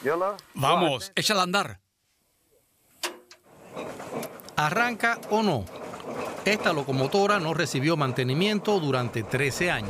Vamos, échala a andar. ¿Arranca o no? Esta locomotora no recibió mantenimiento durante 13 años.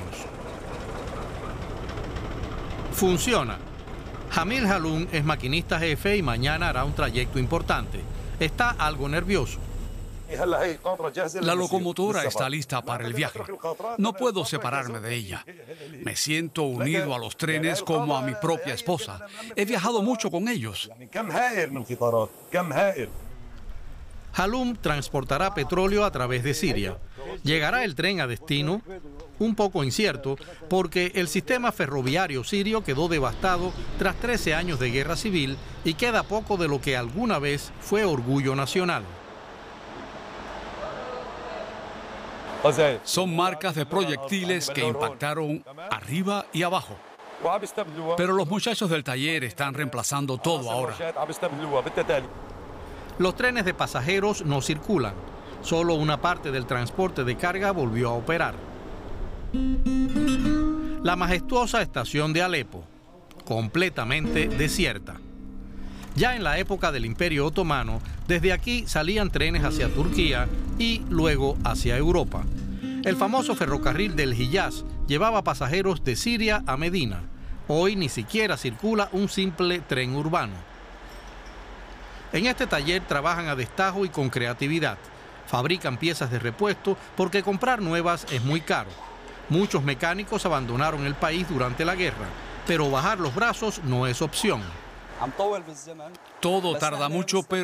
Funciona. Jamil Haloum es maquinista jefe y mañana hará un trayecto importante. Está algo nervioso. La locomotora está lista para el viaje. No puedo separarme de ella. Me siento unido a los trenes como a mi propia esposa. He viajado mucho con ellos. Haloum transportará petróleo a través de Siria. ¿Llegará el tren a destino? Un poco incierto, porque el sistema ferroviario sirio quedó devastado tras 13 años de guerra civil y queda poco de lo que alguna vez fue orgullo nacional. Son marcas de proyectiles que impactaron arriba y abajo. Pero los muchachos del taller están reemplazando todo ahora. Los trenes de pasajeros no circulan. Solo una parte del transporte de carga volvió a operar. La majestuosa estación de Alepo, completamente desierta. Ya en la época del Imperio Otomano, desde aquí salían trenes hacia Turquía y luego hacia Europa. El famoso ferrocarril del Hiyaz llevaba pasajeros de Siria a Medina. Hoy ni siquiera circula un simple tren urbano. En este taller trabajan a destajo y con creatividad. Fabrican piezas de repuesto porque comprar nuevas es muy caro. Muchos mecánicos abandonaron el país durante la guerra, pero bajar los brazos no es opción. Todo tarda mucho, pero